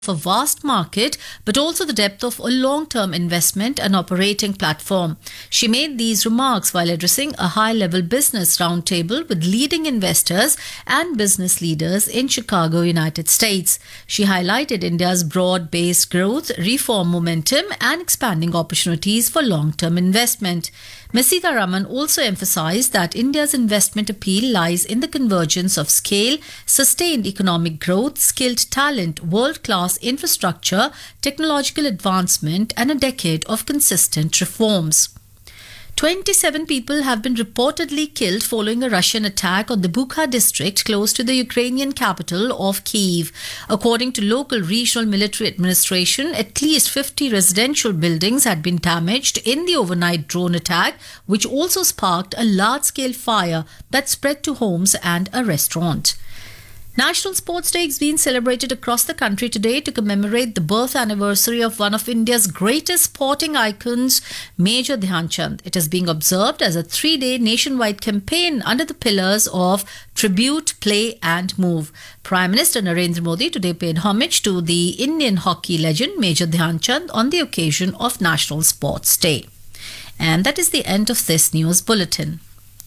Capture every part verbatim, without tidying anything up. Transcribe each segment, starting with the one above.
a vast market, but also the depth of a long-term investment and operating platform. She made these remarks while addressing a high-level business roundtable with leading investors and business leaders in Chicago, United States. She highlighted India's broad-based growth, reform momentum, and expanding opportunities for long-term investment. Miz Sitharaman also emphasized that India's investment appeal lies in the convergence of scale, sustained economic growth, skilled talent, world-class infrastructure, technological advancement, and a decade of consistent reforms. twenty-seven people have been reportedly killed following a Russian attack on the Bukha district close to the Ukrainian capital of Kyiv. According to local regional military administration, at least fifty residential buildings had been damaged in the overnight drone attack, which also sparked a large-scale fire that spread to homes and a restaurant. National Sports Day is being celebrated across the country today to commemorate the birth anniversary of one of India's greatest sporting icons, Major Dhyan Chand. It is being observed as a three-day nationwide campaign under the pillars of Tribute, Play and Move. Prime Minister Narendra Modi today paid homage to the Indian hockey legend Major Dhyan Chand on the occasion of National Sports Day. And that is the end of this news bulletin.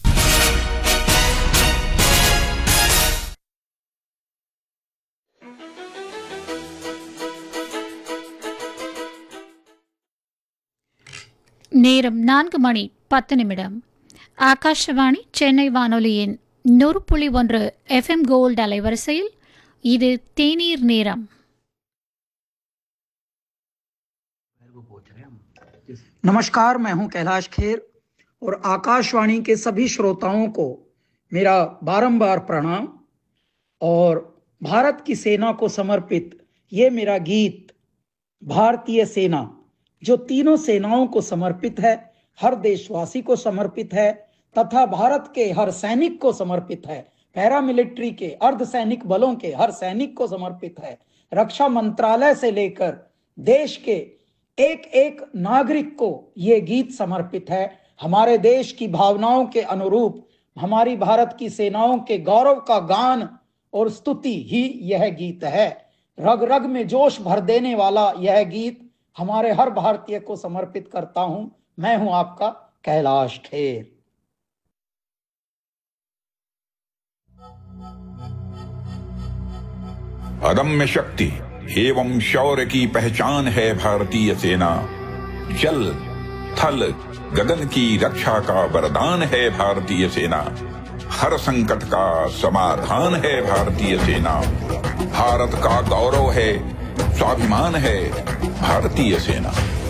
நேரம் நான்கு மணி பத்து நிமிடம். ஆகாஷவாணி சென்னை வானொலியின் நூறு புள்ளி ஒன்று FM gold அலைவரிசையில் இது தேநீர் நேரம். नमस्कार, मैं हूं कैलाश खेर और आकाशवाणी के सभी श्रोताओं को मेरा बारंबार प्रणाम। और भारत की सेना को समर्पित ये मेरा गीत भारतीय सेना, जो तीनों सेनाओं को समर्पित है, हर देशवासी को समर्पित है तथा भारत के हर सैनिक को समर्पित है, पैरामिलिट्री के अर्धसैनिक बलों के हर सैनिक को समर्पित है, रक्षा मंत्रालय से लेकर देश के एक एक नागरिक को ये गीत समर्पित है। हमारे देश की भावनाओं के अनुरूप हमारी भारत की सेनाओं के गौरव का गान और स्तुति ही यह गीत है। रग रग में जोश भर देने वाला यह गीत हमारे हर भारतीय को समर्पित करता हूं। मैं हूं आपका कैलाश खेर। अदम्य शक्ति एवं शौर्य की पहचान है भारतीय सेना। जल थल गगन की रक्षा का वरदान है भारतीय सेना। हर संकट का समाधान है भारतीय सेना। भारत का गौरव है, स्वाभिमान है भारतीय सेना।